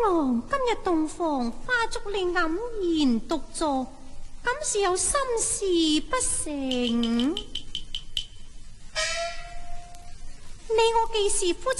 郎今日洞房花燭你黯然獨坐，敢是有心事不成？你我既是夫